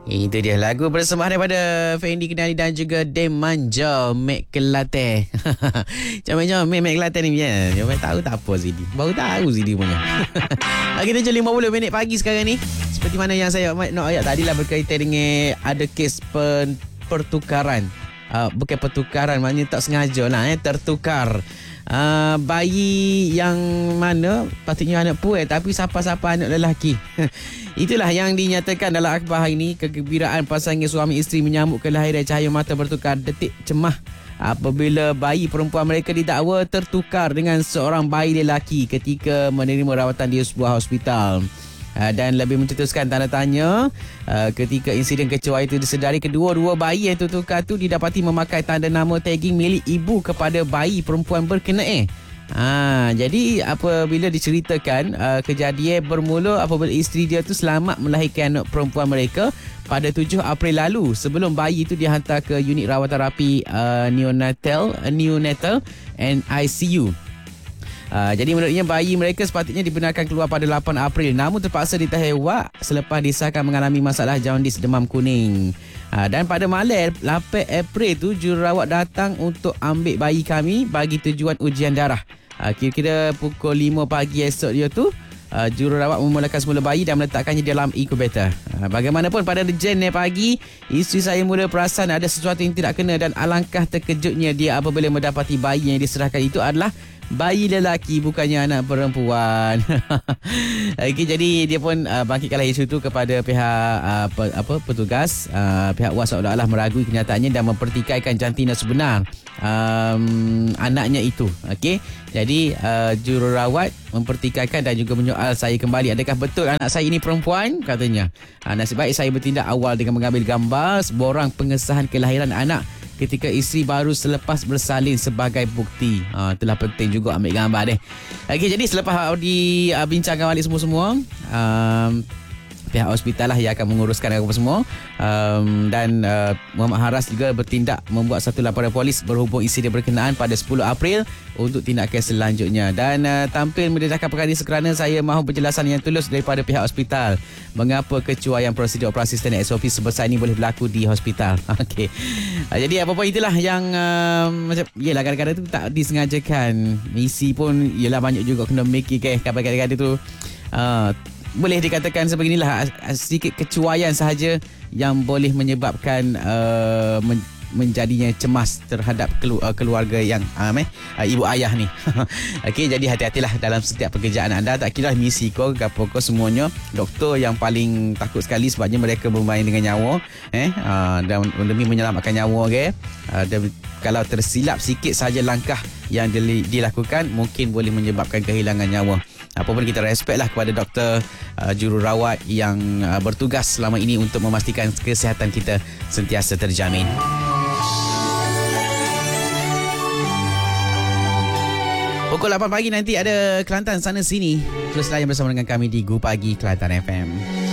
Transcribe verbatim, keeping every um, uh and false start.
Itu dia lagu persembahan daripada Fendi Kenali dan juga Dem Manja Mek Kelate. Macam-macam Mek Mek Kelate ni ya. Dia tahu tak apa Zidi. Baru tahu Zidi punya. Kita je lima puluh minit pagi sekarang ni. Seperti mana yang saya nak ayat tadi lah berkaitan dengan ada kes pen, pertukaran. Uh, bukan pertukaran, maknanya tak sengaja lah eh, tertukar. Uh, bayi yang mana patutnya anak puai tapi siapa-siapa anak lelaki. Itulah yang dinyatakan dalam akhbar hari ini. Kegembiraan pasangan suami isteri menyambut kelahiran cahaya mata bertukar detik cemah apabila bayi perempuan mereka didakwa tertukar dengan seorang bayi lelaki ketika menerima rawatan di sebuah hospital. Uh, dan lebih mencetuskan tanda tanya uh, ketika insiden kecoa itu disedari, kedua-dua bayi yang tertukar itu didapati memakai tanda nama tagging milik ibu kepada bayi perempuan berkenaan. Ha, jadi apabila diceritakan uh, kejadian bermula apabila isteri dia tu selamat melahirkan anak perempuan mereka pada tujuh April lalu sebelum bayi itu dihantar ke unit rawatan rapi uh, neonatal, uh, neonatal and I C U. Uh, jadi menurutnya bayi mereka sepatutnya dibenarkan keluar pada lapan April namun terpaksa ditahan wak selepas disahkan mengalami masalah jaundice demam kuning. Uh, dan pada malam lapan April tu jururawat datang untuk ambil bayi kami bagi tujuan ujian darah. Uh, kira-kira pukul lima pagi esok dia tu uh, jururawat memulakan semula bayi dan meletakkannya dalam inkubator. Uh, bagaimanapun pada jam enam pagi isteri saya mula perasan ada sesuatu yang tidak kena dan alangkah terkejutnya dia apabila mendapati bayi yang diserahkan itu adalah bayi lelaki bukannya anak perempuan. Okey, jadi dia pun uh, bangkitkanlah isu itu kepada pihak uh, apa, apa petugas uh, pihak W A S seolah-olah meragui kenyataannya dan mempertikaikan jantina sebenar um, anaknya itu. Okey, jadi uh, jururawat mempertikaikan dan juga menyoal saya kembali, adakah betul anak saya ini perempuan, katanya. Uh, nasib baik saya bertindak awal dengan mengambil gambar seborang pengesahan kelahiran anak ketika isteri baru selepas bersalin sebagai bukti. Ha, itulah penting juga ambil gambar deh. Okey, jadi selepas dibincangkan balik semua-semua, um, pihak hospital lah yang akan menguruskan apa semua. Um, dan uh, Muhammad Haras juga bertindak membuat satu laporan polis berhubung insiden berkenaan pada sepuluh April untuk tindakan selanjutnya. Dan uh, tampil mendedahkan perkara ini kerana saya mahu penjelasan yang tulus daripada pihak hospital mengapa kecuaian prosedur operasi standard S O P sebesar ini boleh berlaku di hospital. Okey. Uh, jadi apa-apa itulah yang uh, macam yelah kadang-kadang tu tak disengajakan. Misi pun yelah banyak juga kena mikir ke kadang-kadang tu uh, boleh dikatakan sebeginilah sedikit kecuaian sahaja yang boleh menyebabkan uh, men- menjadinya cemas terhadap kelu- uh, keluarga yang uh, meh, uh, ibu ayah ni. Okey, jadi hati-hatilah dalam setiap pekerjaan anda, tak kira misi kau gapo kau, semuanya doktor yang paling takut sekali sebabnya mereka bermain dengan nyawa eh uh, dan demi menyelamatkan nyawa okey. Uh, dan kalau tersilap sikit saja langkah yang dilakukan mungkin boleh menyebabkan kehilangan nyawa. Apa pun kita respect lah kepada doktor uh, jururawat yang uh, bertugas selama ini untuk memastikan kesihatan kita sentiasa terjamin. Pukul lapan pagi nanti ada Kelantan sana sini. Terus layan bersama dengan kami di Gu Pagi Kelantan F M.